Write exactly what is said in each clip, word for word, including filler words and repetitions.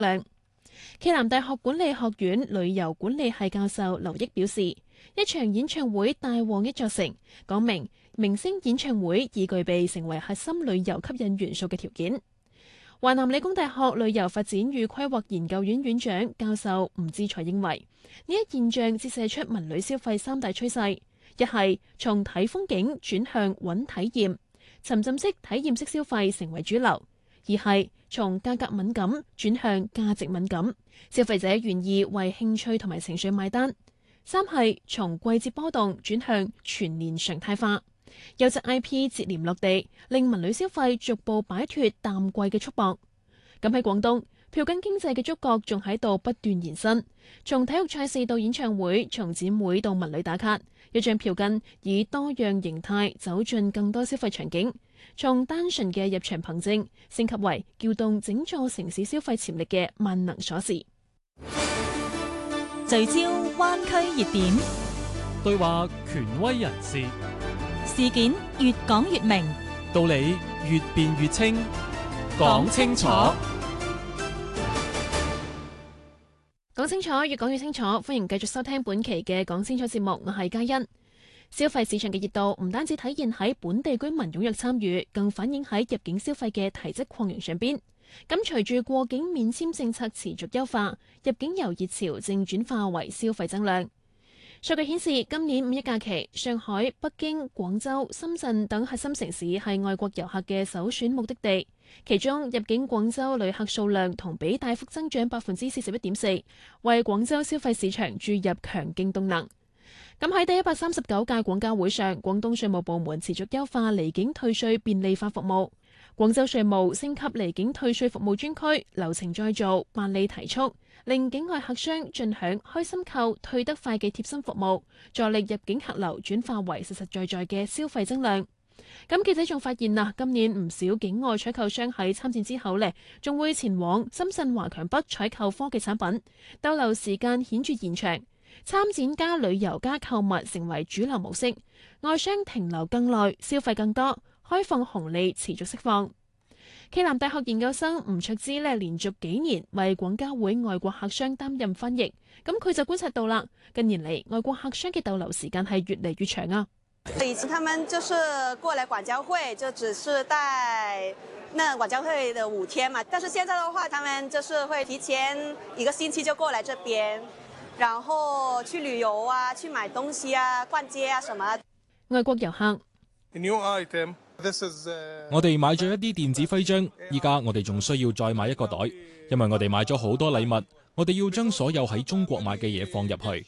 量。暨南大學管理學院旅遊管理系教授劉益表示，一場演唱會大旺一座城，講明明星演唱會已具備成為核心旅遊吸引元素嘅條件。華南理工大學旅遊發展與規劃研究院院長教授吳志才認為，呢一現象折射出文旅消費三大趨勢：一係從睇風景轉向揾體驗，沉浸式體驗式消費成為主流；二係從價格敏感轉向價值敏感，消費者願意為興趣同埋情緒買單；三係從季節波動轉向全年常態化。優質 I P 接連落地，令文旅消費逐步擺脫淡季嘅束縛。咁喺廣東，票根經濟嘅觸角仲喺度不斷延伸，從體育賽事到演唱會，從展會到文旅打卡，一張票根以多樣形態走進更多消費場景，從單純嘅入場憑證升級為撬動整座城市消費潛力嘅萬能鎖匙。 聚焦灣區熱點， 對話權威人士， 事件越講越明， 道理越辯越清，講清楚。 講清楚，越講越清楚。歡迎繼續收聽本期嘅講清楚節目，我係嘉欣。消費市場嘅熱度唔單止體現喺本地居民踴躍參與，更反映喺入境消費嘅提質擴容上邊。咁隨住過境免簽政策持續優化，入境遊熱潮正轉化為消費增量。數據顯示，今年五一假期，上海、北京、廣州、深圳等核心城市係外國遊客嘅首選目的地。其中，入境廣州旅客數量同比大幅增長百分之四十一點四，為廣州消費市場注入強勁動能。咁喺第一百三十九屆廣交會上，廣東稅務部門持續優化離境退稅便利化服務。廣州稅務升級離境退稅服務專區，流程再造，辦理提速，令境外客商盡享開心扣退得快嘅貼心服務，助力入境客流轉化為實實在在嘅消費增量。咁記者仲發現啊，今年唔少境外採購商喺參戰之後呢，仲會前往深圳華強北採購科技產品，逗留時間顯著延長，參展加旅遊加購物成為主流模式，外商停留更耐，消費更多，開放紅利持續釋放。暨南大學研究生吳卓之呢，連續幾年為廣交會外國客商擔任翻譯，咁佢就觀察到啦，近年嚟外國客商嘅逗留時間係越嚟越長啊。 以前他們就是過來廣交會，就只是帶那廣交會的五天嘛，但是現在的話，他們就是會提前一個星期就過來這邊，然後去旅遊啊，去買東西啊，逛街啊什麼。 外國遊客。 我哋買咗一啲電子徽章，依家我哋仲需要再買一個袋，因為我哋買咗好多禮物，我哋要將所有喺中國買嘅嘢放入去。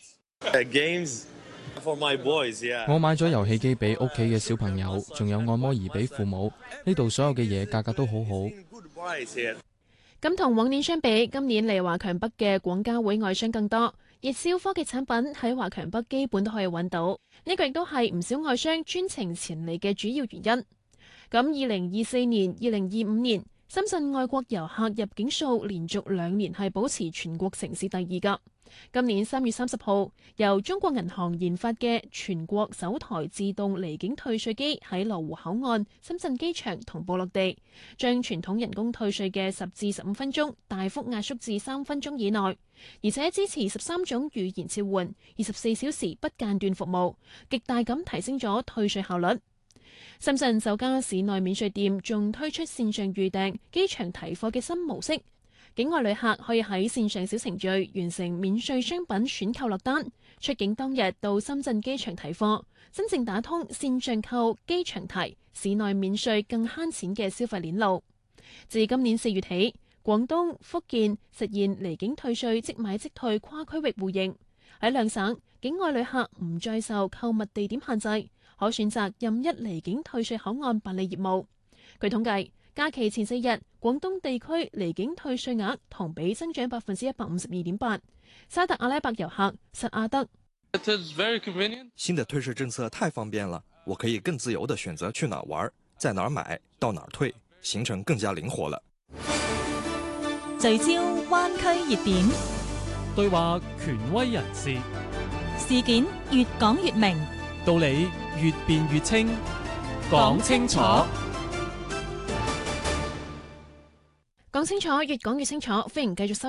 我買咗遊戲機俾屋企嘅小朋友，仲有按摩儀俾父母。呢度所有嘅嘢價格都好好。 咁同往年相比，今年嚟華強北嘅廣交會外商更多，熱銷科技產品喺華強北基本都可以揾到。呢個亦都係唔少外商專程前嚟嘅主要原因。咁二零二四年、二零二五年，深圳外國遊客入境數連續兩年係保持全國城市第二噶。今年三月三十號，由中國銀行研發嘅全國首台自動離境退稅機喺羅湖口岸、深圳機場同步落地，將傳統人工退稅嘅十至十五分鐘大幅壓縮至三分鐘以內，而且支持十三種語言切換、二十四小時不間斷服務，極大咁提升咗退稅效率。深圳首家市內免稅店仲推出線上預訂、機場提貨嘅新模式，境外旅客可以喺線上小程序完成免稅商品選購落單，出境當日到深圳機場提貨，真正打通線上購、機場提、市內免稅更慳錢嘅消費鏈路。自今年四月起，廣東、福建實現離境退稅即買即退跨區域互認，喺兩省境外旅客唔再受購物地點限制，可選擇任一離境退稅口岸辦理業務。據統計，假期前四日，廣東地區離境退稅額同比增長百分之一百五十二點八。沙特阿拉伯遊客實阿德， 新的退稅政策太方便了，我可以更自由地選擇去哪玩，在哪買，到哪退，行程更加靈活了。 聚焦灣區熱點， 對話權威人士， 事件越講越明， 道理越辯越清，講清楚。 講清楚，越講越清楚。歡迎繼續收